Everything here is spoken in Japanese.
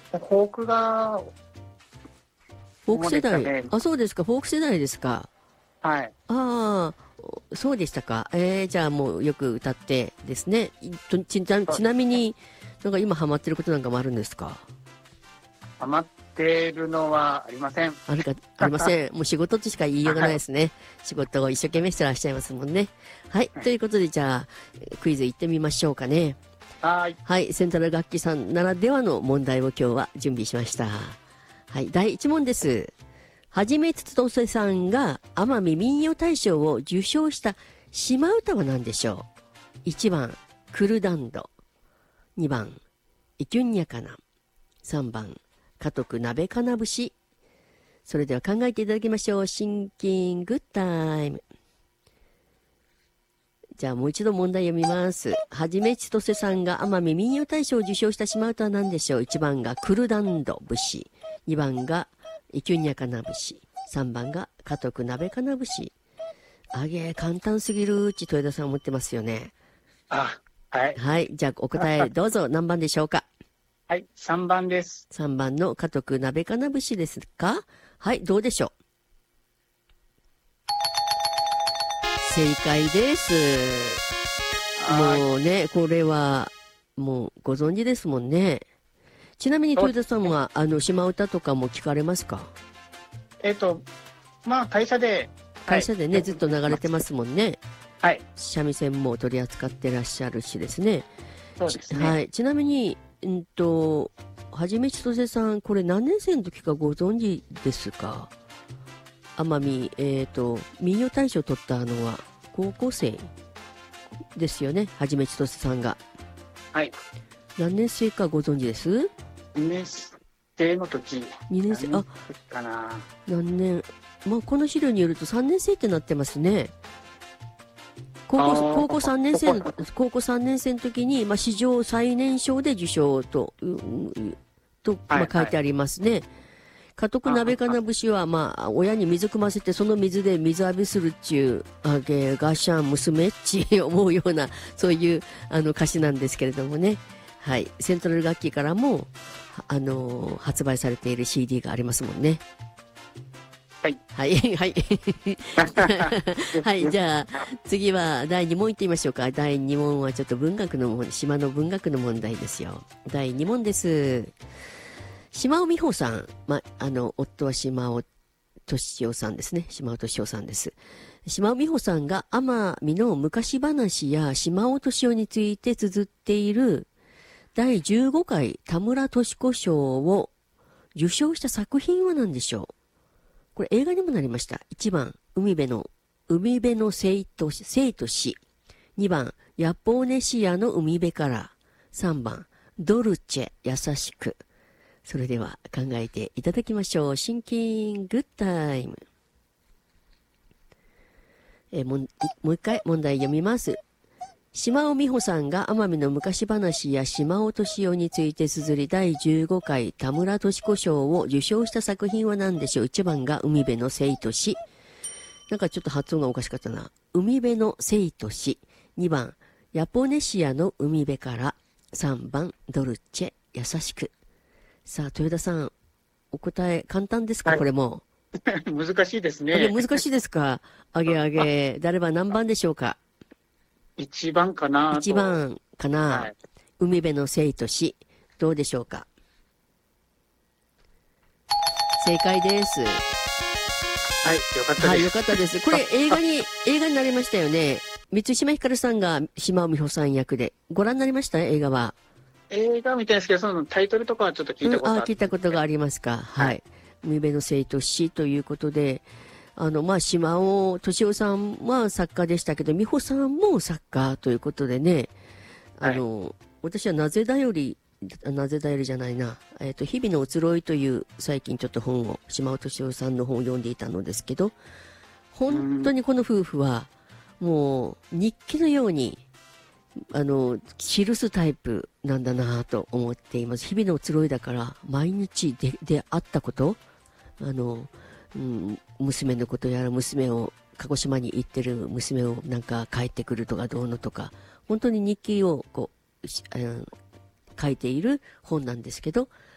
フォークが、 フォーク世代、 ね、 あ、そうですか、フォーク世代ですか。 はい。 ああ、そうでしたか。じゃあもうよく歌ってですね。ちなみに、なんか今ハマってることなんかもあるんですか？ ハマってるのはありません。 ありません。もう仕事としか言いようがないですね。はい、仕事を一生懸命してらっしゃいますもんね。はい。ということで、じゃあ、クイズ行ってみましょうかね。 はい。 はい。セントラル楽器さんならではの問題を今日は準備しました。はい。第1問です。はじめつとせさんが奄美民謡大賞を受賞した島唄は何でしょう？ 1 番、クルダンド。2番、イキュンニャカナ。3番、家督鍋かな節。それでは考えていただきましょう。シンキングタイム。じゃあもう一度問題読みます。はじめちとせさんが奄美民謡大賞を受賞した島唄は何でしょう？ 1 番がクルダンド節。2番がイキュンニャカナ節。3番が家督鍋かな節。簡単すぎるうち豊田さん思ってますよね。 はい。 はい。じゃあお答えどうぞ。何番でしょうか？ はい、3番です。 3番の家督鍋かな節ですか？はい、どうでしょう？正解です。もうね、これはもうご存知ですもんね。ちなみに豊田さんは島唄とかも聞かれますか？ まあ会社でね、ずっと流れてますもんね。 はい。 三味線も取り扱ってらっしゃるしですね。 そうですね。 はい。ちなみにはじめちとせさん、これ何年生の時かご存知ですか？奄美、民謡大賞を取ったのは高校生ですよね。はじめちとせさんが。 はい。 何年生かご存知です？ 2 年生の時。 2年生、あ、 かな。 何年、まあ、この資料によると3年生ってなってますね。高校3年生の時に、まあ、史上最年少で受賞と、まあ、書いてありますね。家督鍋かな節は、まあ、親に水汲ませて、その水で水浴びするっちゅう、ガッシャン娘っち思うような、そういう歌詞なんですけれどもね。はい。セントラル楽器からも、発売されている CD がありますもんね。 はい。 はい。はい。はい。じゃあ、次は第2問いってみましょうか。第2問はちょっと島の文学の問題ですよ。第2問です。島尾美穂さん。夫は島尾敏夫さんですね。島尾敏夫さんです。島尾美穂さんが奄美の昔話や島尾敏夫について綴っている第15回田村敏子賞を受賞した作品は何でしょう？これ映画にもなりました。1番、海辺の生と死。2番、ヤポネシアの海辺から。3番、ドルチェ、優しく。それでは考えていただきましょう。シンキングタイム。もう一回問題読みます。島尾美穂さんが奄美の昔話や島尾敏夫について綴り第15回田村敏子賞を受賞した作品は何でしょう？ 1 番が海辺の生と死。なんかちょっと発音がおかしかったな。海辺の生と死。2番、ヤポネシアの海辺から。3番、ドルチェ、優しく。さあ、豊田さん、お答え簡単ですか？はい、これも。 難しいですね。 難しいですか？誰は何番でしょうか ？1番かな。 1番かな。はい、海辺の生と死。どうでしょうか？正解です。 はい、よかったです。 はい、よかったです。これ映画になりましたよね。満島ひかるさんが島尾美穂さん役で。ご覧になりました？映画は。 映画みたいですけど、そのタイトルとかはちょっと聞いたことある、 聞いたことがありますか。はい。海辺の生と死ということで、島尾敏夫さんは作家でしたけど、美穂さんも作家ということでね、私はなぜだよりじゃないな、日々の移ろいという最近ちょっと本を、島尾敏夫さんの本を読んでいたのですけど、本当にこの夫婦は、もう日記のように、記すタイプなんだなと思っています。日々の移ろいだから、毎日であったこと、娘のことやら、娘を鹿児島に行ってる娘をなんか帰ってくるとかどうのとか、本当に日記を書いている本なんですけど、